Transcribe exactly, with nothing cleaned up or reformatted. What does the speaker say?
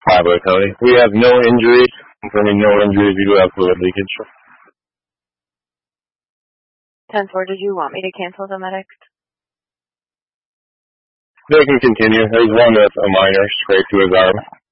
Pablo County. We have no injuries. Confirming no injuries. We do have fluid leakage. ten four, did you want me to cancel the medics? They can continue. There's one with a minor scrape to his arm.